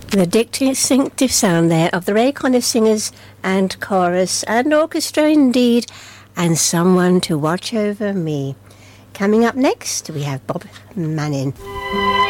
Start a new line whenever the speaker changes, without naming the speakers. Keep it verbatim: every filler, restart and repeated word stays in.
The distinctive sound there of the Ray Conniff Singers and chorus and orchestra indeed, and Someone to Watch Over Me. Coming up next, we have Bob Manning.